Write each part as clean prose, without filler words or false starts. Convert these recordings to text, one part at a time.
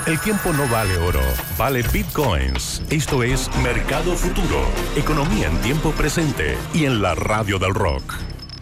El tiempo no vale oro, vale bitcoins. Esto es Mercado Futuro, economía en tiempo presente y en la radio del rock.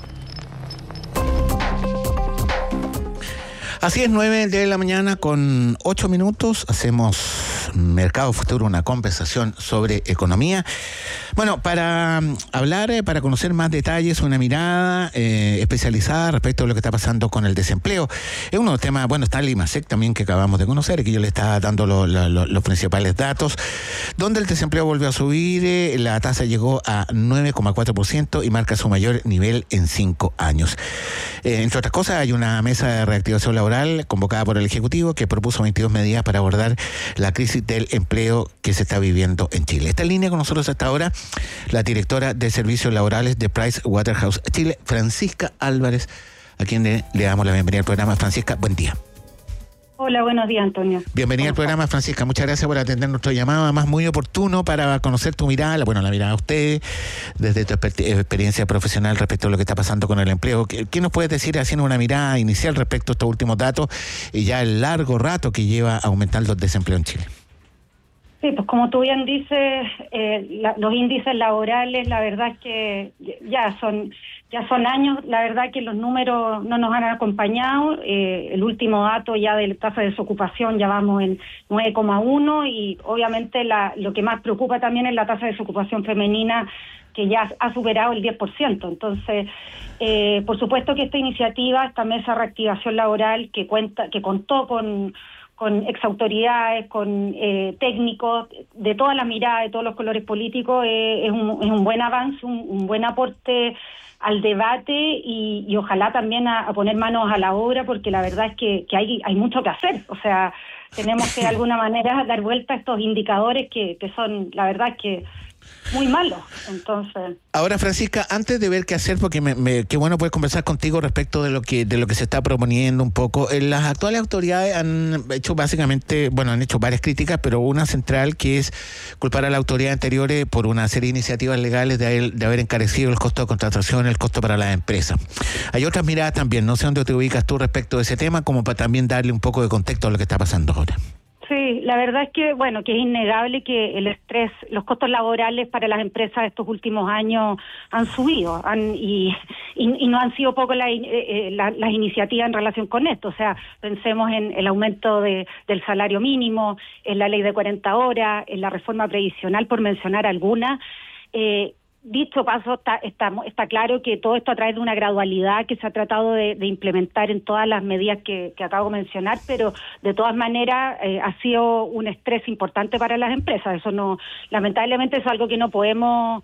Así es, 9 de la mañana con 8 minutos. Hacemos Mercado Futuro, una conversación sobre economía. Bueno, para hablar, para conocer más detalles, una mirada especializada respecto a lo que está pasando con el desempleo. Es uno de los temas, bueno, está el IMASEC también que acabamos de conocer y que yo le estaba dando los principales datos, donde el desempleo volvió a subir, la tasa llegó a 9,4% y marca su mayor nivel en 5 años. Entre otras cosas, hay una mesa de reactivación laboral convocada por el Ejecutivo que propuso 22 medidas para abordar la crisis del empleo que se está viviendo en Chile. Está en línea con nosotros hasta ahora la directora de Servicios Laborales de Pricewaterhouse Chile, Francisca Álvarez, a quien le damos la bienvenida al programa. Francisca, buen día. Hola, buenos días, Antonio. Bienvenida al programa, Francisca. Muchas gracias por atender nuestro llamado, además muy oportuno para conocer tu mirada, la mirada de usted, desde tu experiencia profesional respecto a lo que está pasando con el empleo. ¿Qué nos puedes decir haciendo una mirada inicial respecto a estos últimos datos y ya el largo rato que lleva aumentando el desempleo en Chile? Sí, pues como tú bien dices, los índices laborales, la verdad es que ya son años, la verdad que los números no nos han acompañado. El último dato ya de la tasa de desocupación ya vamos en 9,1 y obviamente lo que más preocupa también es la tasa de desocupación femenina, que ya ha superado el 10%. Entonces, por supuesto que esta iniciativa, esta mesa de reactivación laboral que contó con exautoridades, con técnicos de todas las miradas, de todos los colores políticos, es un buen avance, un buen aporte al debate y ojalá también a poner manos a la obra, porque la verdad es que hay mucho que hacer. O sea, tenemos que de alguna manera dar vuelta a estos indicadores que son, la verdad es que muy malos. Entonces, ahora, Francisca, antes de ver qué hacer, porque qué bueno poder conversar contigo respecto de lo que se está proponiendo un poco. Las actuales autoridades han hecho han hecho varias críticas, pero una central que es culpar a las autoridades anteriores por una serie de iniciativas legales de haber encarecido el costo de contratación, el costo para las empresas. Hay otras miradas también, no sé dónde te ubicas tú respecto de ese tema, como para también darle un poco de contexto a lo que está pasando ahora. Sí, la verdad es que, que es innegable que el estrés, los costos laborales para las empresas estos últimos años han subido y no han sido poco las iniciativas en relación con esto. O sea, pensemos en el aumento del salario mínimo, en la ley de 40 horas, en la reforma previsional, por mencionar algunas. Dicho paso, está claro que todo esto a través de una gradualidad que se ha tratado de implementar en todas las medidas que acabo de mencionar, pero de todas maneras ha sido un estrés importante para las empresas. Eso no, lamentablemente es algo que no podemos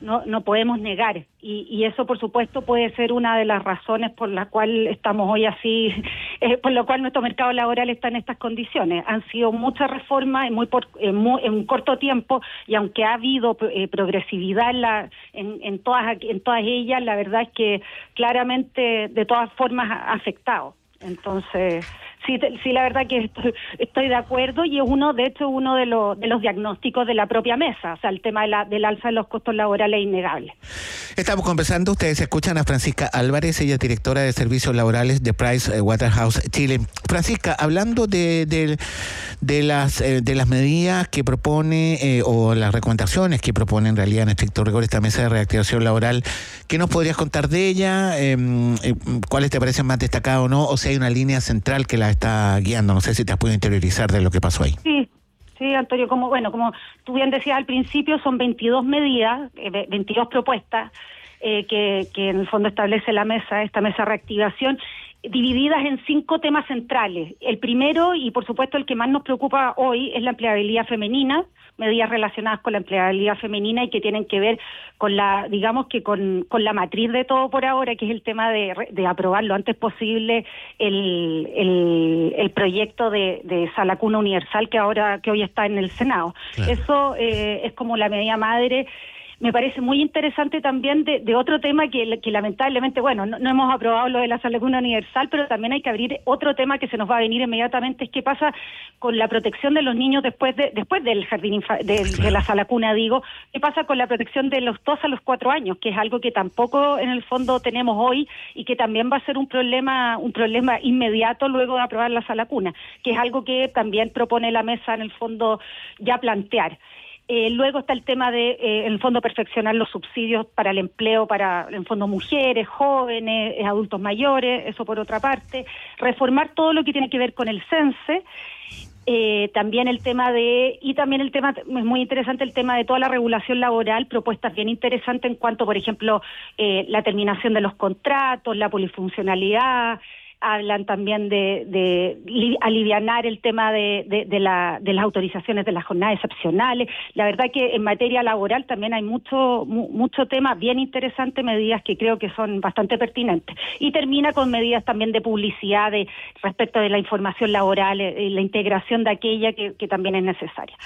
negar y eso por supuesto puede ser una de las razones por la cual estamos hoy así, por lo cual nuestro mercado laboral está en estas condiciones. Han sido muchas reformas en un corto tiempo y aunque ha habido progresividad en todas ellas, la verdad es que claramente de todas formas ha afectado. Entonces, sí, la verdad que estoy de acuerdo y es uno de los diagnósticos de la propia mesa, o sea, el tema del alza de los costos laborales es innegable. Estamos conversando, ustedes escuchan a Francisca Álvarez, ella es directora de Servicios Laborales de Pricewaterhouse Chile. Francisca, hablando de las medidas que propone o las recomendaciones que propone en realidad en estricto rigor esta mesa de reactivación laboral, ¿qué nos podrías contar de ella? ¿Cuáles te parecen más destacadas o no? O si hay una línea central que la está guiando, no sé si te has podido interiorizar de lo que pasó ahí. Sí, Antonio, como tú bien decías al principio, son 22 medidas, 22 propuestas que en el fondo establece esta mesa de reactivación, divididas en 5 temas centrales. El primero, y por supuesto el que más nos preocupa hoy, es la empleabilidad femenina, medidas relacionadas con la empleabilidad femenina y que tienen que ver con la matriz de todo por ahora, que es el tema de aprobar lo antes posible el proyecto de Sala Cuna Universal que hoy está en el Senado. Claro. Eso es como la medida madre. me parece muy interesante también de otro tema que lamentablemente, bueno, no hemos aprobado lo de la sala cuna universal, pero también hay que abrir otro tema que se nos va a venir inmediatamente, es qué pasa con la protección de los niños después del jardín de la sala cuna, digo, qué pasa con la protección de los 2 a los 4 años, que es algo que tampoco en el fondo tenemos hoy y que también va a ser un problema inmediato luego de aprobar la sala cuna, que es algo que también propone la mesa en el fondo ya plantear. Luego está el tema de, en el fondo, perfeccionar los subsidios para el empleo, para, en el fondo, mujeres, jóvenes, adultos mayores, eso por otra parte. Reformar todo lo que tiene que ver con el CENSE. También el tema es muy interesante el tema de toda la regulación laboral, propuestas bien interesantes en cuanto, por ejemplo, la terminación de los contratos, la polifuncionalidad. Hablan también de alivianar el tema de las autorizaciones de las jornadas excepcionales. La verdad que en materia laboral también hay mucho tema bien interesante, medidas que creo que son bastante pertinentes. Y termina con medidas también de publicidad respecto de la información laboral, la integración de aquella que también es necesaria.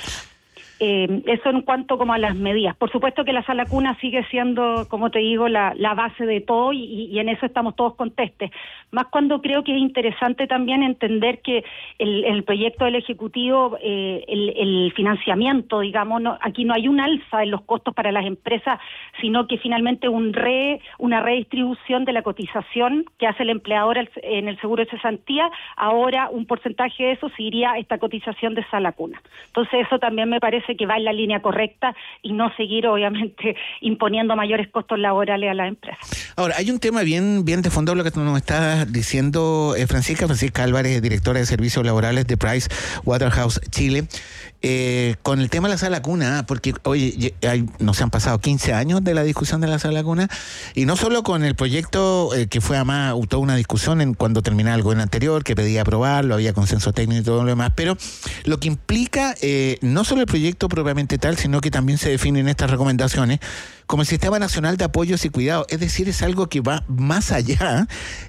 Eso en cuanto como a las medidas. Por supuesto que la sala cuna sigue siendo, como te digo, la base de todo y en eso estamos todos contestes. Más cuando creo que es interesante también entender que el proyecto del Ejecutivo, el financiamiento, digamos, aquí no hay un alza en los costos para las empresas, sino que finalmente una redistribución de la cotización que hace el empleador en el seguro de cesantía. Ahora un porcentaje de eso se iría a esta cotización de sala cuna. Entonces eso también me parece que va en la línea correcta y no seguir, obviamente, imponiendo mayores costos laborales a las empresas. Ahora, hay un tema bien de fondo, lo que tú nos estás diciendo, Francisca Álvarez, directora de Servicios Laborales de Price Waterhouse Chile, con el tema de la sala cuna, porque, oye, no se han pasado 15 años de la discusión de la sala cuna, y no solo con el proyecto que fue además toda una discusión cuando terminaba el gobierno anterior, que pedía aprobarlo, había consenso técnico y todo lo demás, pero lo que implica no solo el proyecto propiamente tal, sino que también se define en estas recomendaciones como el Sistema Nacional de Apoyos y Cuidados. Es decir, es algo que va más allá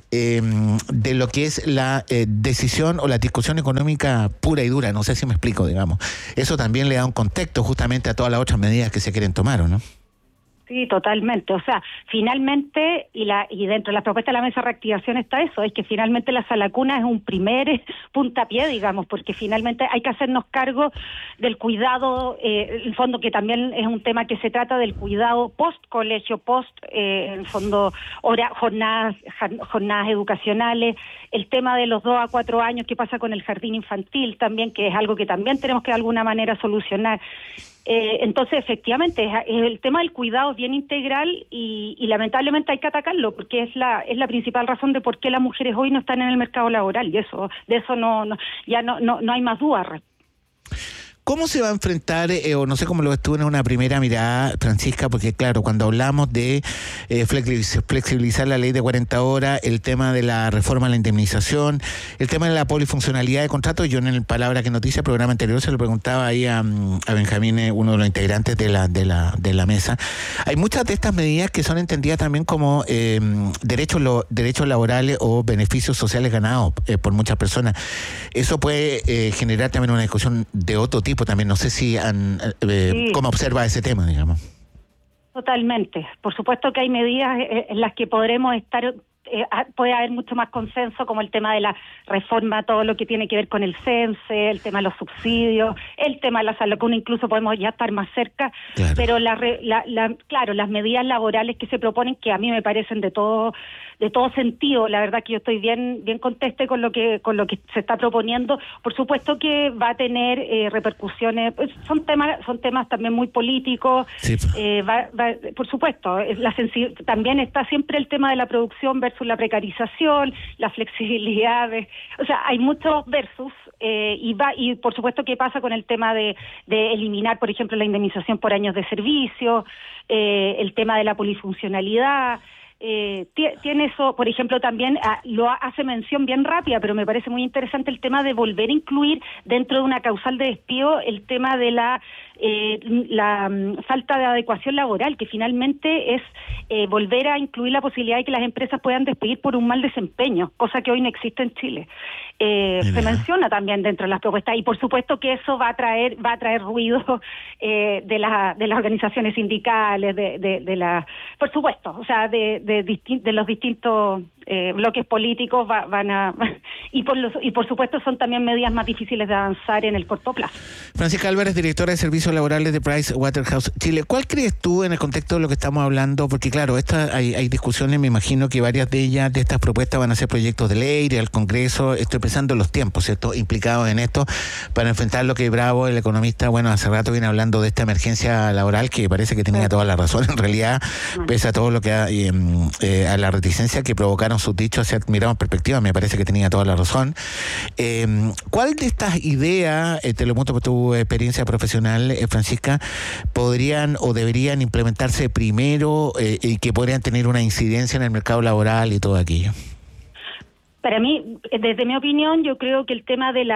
de lo que es la decisión o la discusión económica pura y dura. No sé si me explico, digamos. Eso también le da un contexto justamente a todas las otras medidas que se quieren tomar, ¿o no? Sí, totalmente. O sea, finalmente, y dentro de las propuestas de la mesa de reactivación está eso, es que finalmente la sala cuna es un primer puntapié, digamos, porque finalmente hay que hacernos cargo del cuidado, el fondo que también es un tema que se trata del cuidado post-colegio, en fondo, jornadas educacionales, el tema de los 2 a 4 años, qué pasa con el jardín infantil también, que es algo que también tenemos que de alguna manera solucionar. Entonces, efectivamente, el tema del cuidado es bien integral y lamentablemente hay que atacarlo porque es la principal razón de por qué las mujeres hoy no están en el mercado laboral y de eso no hay más dudas. ¿Cómo se va a enfrentar, o no sé cómo lo ves tú en una primera mirada, Francisca? Porque claro, cuando hablamos de flexibilizar la ley de 40 horas, el tema de la reforma a la indemnización, el tema de la polifuncionalidad de contratos, yo en el Palabra que Noticia, programa anterior, se lo preguntaba ahí a Benjamín, uno de los integrantes de la mesa. Hay muchas de estas medidas que son entendidas también como derechos laborales o beneficios sociales ganados por muchas personas. Eso puede generar también una discusión de otro tipo también. No sé si cómo observa ese tema, digamos. Totalmente. Por supuesto que hay medidas en las que podremos estar, puede haber mucho más consenso, como el tema de la reforma, todo lo que tiene que ver con el CENSE, el tema de los subsidios, el tema de la sala cuna, incluso podemos ya estar más cerca, claro. Pero claro, las medidas laborales que se proponen, que a mí me parecen de todo sentido, la verdad que yo estoy bien conteste con lo que se está proponiendo. Por supuesto que va a tener repercusiones, son temas también muy políticos, sí. Por supuesto, también está siempre el tema de la producción versus la precarización, la flexibilidad, o sea, hay muchos versus, y por supuesto que pasa con el tema de eliminar, por ejemplo, la indemnización por años de servicio, el tema de la polifuncionalidad. Tiene eso, por ejemplo, también lo hace mención bien rápida, pero me parece muy interesante el tema de volver a incluir dentro de una causal de despido el tema de la falta de adecuación laboral, que finalmente es volver a incluir la posibilidad de que las empresas puedan despedir por un mal desempeño, cosa que hoy no existe en Chile. se menciona también dentro de las propuestas, y por supuesto que eso va a traer ruido de las organizaciones sindicales, por supuesto, o sea, de los distintos bloques políticos y por supuesto son también medidas más difíciles de avanzar en el corto plazo. Francisca Álvarez, directora de Servicios Laborales de Pricewaterhouse Chile. ¿Cuál crees tú en el contexto de lo que estamos hablando? Porque claro, hay discusiones, me imagino que varias de ellas, de estas propuestas, van a ser proyectos de ley, ir al Congreso. Estoy pensando en los tiempos, ¿cierto?, implicados en esto, para enfrentar lo que Bravo, el economista, bueno, hace rato viene hablando de esta emergencia laboral, que parece que tenía toda la razón, en realidad, pese a todo lo que a la reticencia que provocaron sus dichos, hacia mirado en perspectiva, me parece que tenía toda la razón. ¿Cuál de estas ideas, te lo pregunto por tu experiencia profesional, Francisca, podrían o deberían implementarse primero y que podrían tener una incidencia en el mercado laboral y todo aquello? Para mí, desde mi opinión, yo creo que el tema de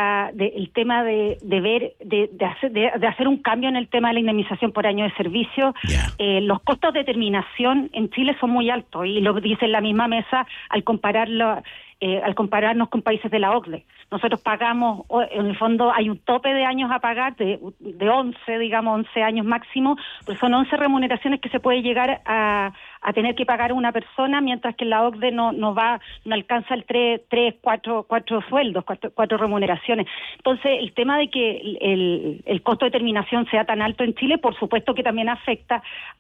hacer un cambio en el tema de la indemnización por año de servicio, los costos de terminación en Chile son muy altos, y lo dice en la misma mesa al compararnos con países de la OCDE. Nosotros pagamos, en el fondo hay un tope de años a pagar, de 11 años máximo, pero son 11 remuneraciones que se puede llegar a tener que pagar una persona, mientras que en la OCDE no alcanza el 4 sueldos, 4 remuneraciones. Entonces, el tema de que el costo de terminación sea tan alto en Chile, por supuesto que también afecta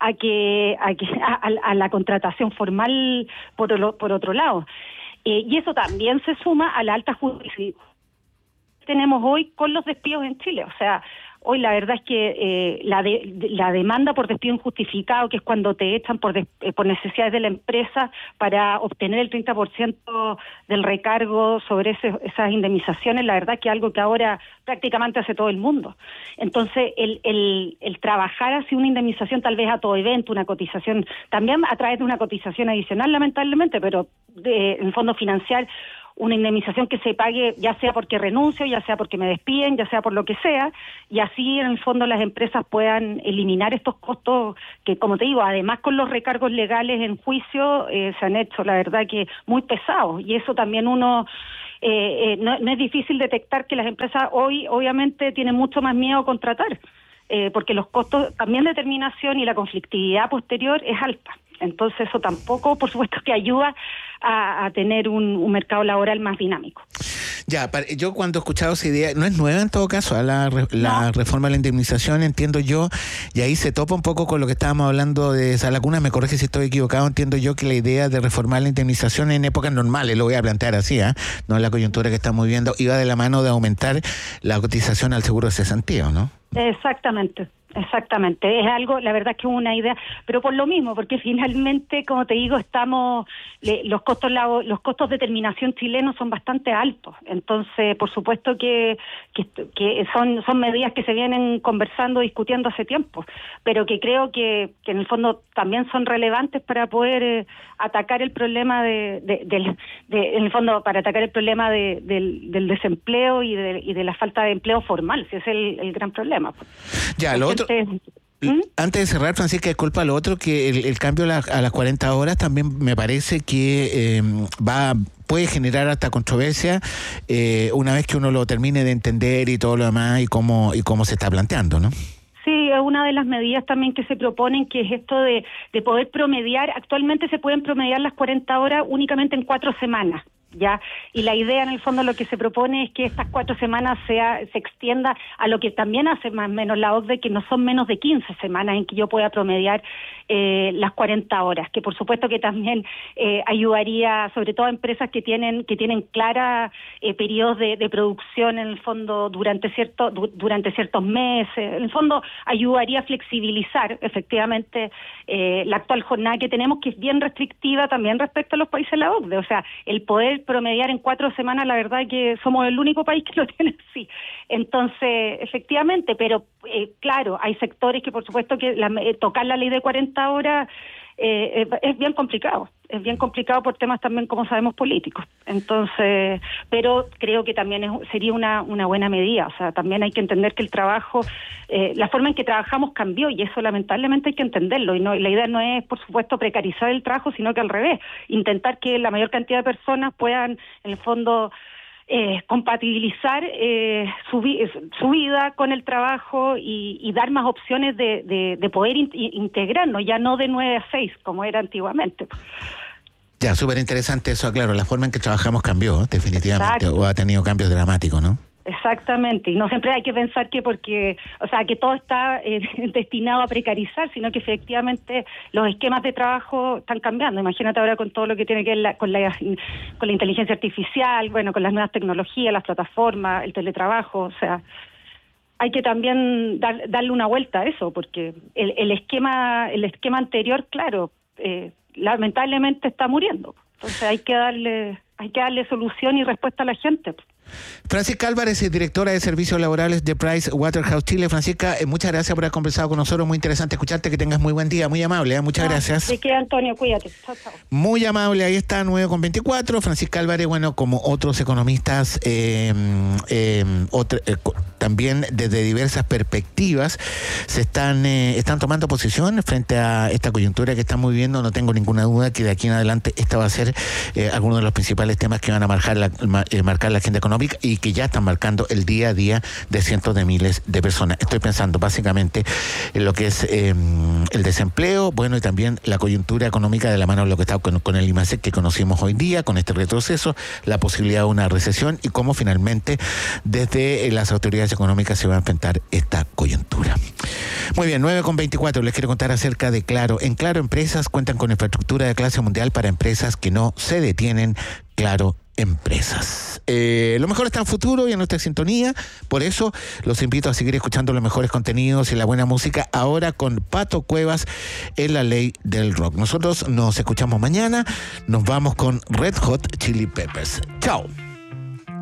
a la contratación formal por otro lado. Y eso también se suma a la alta justicia que tenemos hoy con los despidos en Chile. O sea, hoy la verdad es que la demanda por despido injustificado, que es cuando te echan por necesidades de la empresa para obtener el 30% del recargo sobre esas indemnizaciones, la verdad es que es algo que ahora prácticamente hace todo el mundo. Entonces, el trabajar hacia una indemnización tal vez a todo evento, una cotización, también a través de una cotización adicional, lamentablemente, pero en el fondo financiar una indemnización que se pague, ya sea porque renuncio, ya sea porque me despiden, ya sea por lo que sea, y así en el fondo las empresas puedan eliminar estos costos que, como te digo, además con los recargos legales en juicio se han hecho, la verdad, que muy pesados, y eso también no es difícil detectar que las empresas hoy obviamente tienen mucho más miedo a contratar, porque los costos también de terminación y la conflictividad posterior es alta. Entonces eso tampoco, por supuesto, que ayuda a tener un mercado laboral más dinámico. Ya, yo cuando he escuchado esa idea, no es nueva en todo caso, la reforma de la indemnización, entiendo yo, y ahí se topa un poco con lo que estábamos hablando de Sala Cuna, me corrige si estoy equivocado, entiendo yo que la idea de reformar la indemnización en épocas normales, lo voy a plantear así, no en la coyuntura que estamos viviendo, iba de la mano de aumentar la cotización al seguro de cesantía, ¿no? Exactamente, es algo, la verdad es que es una idea, pero por lo mismo, porque finalmente, como te digo, los costos de terminación chilenos son bastante altos, entonces por supuesto que son medidas que se vienen conversando, discutiendo hace tiempo, pero que creo que en el fondo también son relevantes para poder atacar el problema en el fondo, para atacar el problema del desempleo y de la falta de empleo formal, si es el gran problema. Ya, lo otro, antes de cerrar, Francisca, disculpa, lo otro, que el cambio a las 40 horas también me parece que puede generar hasta controversia una vez que uno lo termine de entender y todo lo demás y cómo se está planteando, ¿no? Sí, es una de las medidas también que se proponen, que es esto de poder promediar. Actualmente se pueden promediar las 40 horas únicamente en 4 semanas. ¿Ya? Y la idea en el fondo lo que se propone es que estas 4 semanas se extienda a lo que también hace más o menos la OCDE, que no son menos de 15 semanas en que yo pueda promediar las 40 horas, que por supuesto que también ayudaría sobre todo a empresas que tienen clara periodos de producción en el fondo durante ciertos meses. En el fondo ayudaría a flexibilizar efectivamente la actual jornada que tenemos, que es bien restrictiva también respecto a los países de la OCDE. O sea, el poder promediar en 4 semanas, la verdad es que somos el único país que lo tiene así. Entonces, efectivamente, pero claro, hay sectores que por supuesto que tocar la ley de 40 horas es bien complicado. Es bien complicado por temas también, como sabemos, políticos. Entonces, pero creo que también sería una buena medida. O sea, también hay que entender que el trabajo, la forma en que trabajamos cambió, y eso lamentablemente hay que entenderlo. Y la idea no es, por supuesto, precarizar el trabajo, sino que al revés, intentar que la mayor cantidad de personas puedan, en el fondo, compatibilizar su vida con el trabajo y dar más opciones de poder integrarnos, ya no de 9 a 6 como era antiguamente. Ya, súper interesante eso, claro, la forma en que trabajamos cambió, definitivamente. Exacto. O ha tenido cambios dramáticos, ¿no? Exactamente, y no siempre hay que pensar que que todo está destinado a precarizar, sino que efectivamente los esquemas de trabajo están cambiando. Imagínate ahora con todo lo que tiene que ver con la inteligencia artificial, bueno, con las nuevas tecnologías, las plataformas, el teletrabajo, o sea, hay que también darle una vuelta a eso, porque el esquema anterior, claro, lamentablemente está muriendo. Entonces hay que darle solución y respuesta a la gente. Francisca Álvarez, directora de Servicios Laborales de Pricewaterhouse Chile. Francisca, muchas gracias por haber conversado con nosotros. Muy interesante escucharte. Que tengas muy buen día. Muy amable. Muchas gracias. ¿De qué, Antonio? Cuídate. Chao, chao. Muy amable. Ahí está, 9:24. Francisca Álvarez, bueno, como otros economistas, también desde diversas perspectivas se están tomando posición frente a esta coyuntura que estamos viviendo. No tengo ninguna duda que de aquí en adelante esta va a ser alguno de los principales temas que van a marcar la agenda económica y que ya están marcando el día a día de cientos de miles de personas. Estoy pensando básicamente en lo que es el desempleo, bueno, y también la coyuntura económica de la mano de lo que está con el IMASEC que conocimos hoy día, con este retroceso, la posibilidad de una recesión y cómo finalmente desde las autoridades económicas se va a enfrentar esta coyuntura. Muy bien, 9:24, les quiero contar acerca de Claro. En Claro Empresas cuentan con infraestructura de clase mundial para empresas que no se detienen. Claro Empresas. Lo mejor está en futuro y en nuestra sintonía, por eso los invito a seguir escuchando los mejores contenidos y la buena música ahora con Pato Cuevas en La Ley del Rock. Nosotros nos escuchamos mañana, nos vamos con Red Hot Chili Peppers. Chao.